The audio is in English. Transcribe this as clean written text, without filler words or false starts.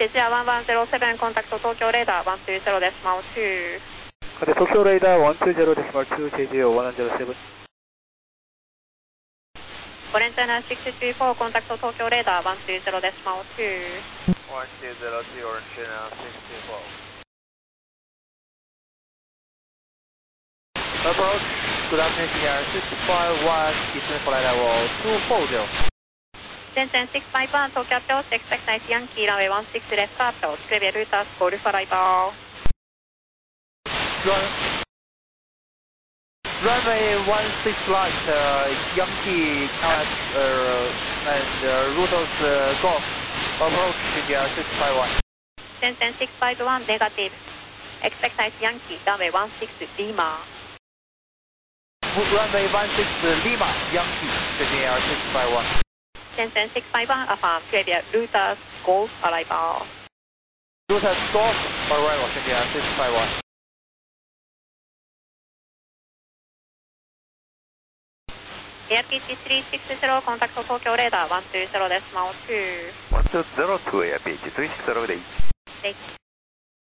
Tetsuya 1107 contact Tokyo radar 120.2. Tokyo radar 120.2, Tetsuya 107. Orange China 634 contact Tokyo radar 120.2. 1202 Orange China 634. Approach, good afternoon, Sierra 651, Eastern flight level 240. Shenzhen 651 Tokyo approach, expect nice Yankee, runway 16 left approach, clear routers, call for arrival. Runway 16 right, Yankee and routers golf, approach Sierra 651. Shenzhen 651 negative, expect nice Yankee, runway 16 Lima. Runway 16 Lima, Yankee, Sierra 651. Shenzhen 651 affirm, clear routers, golf arrival. Routers golf, arrival Sierra 651. AirPH 360 contact Tokyo radar 120.2. 120 to AirPH 360 でいい。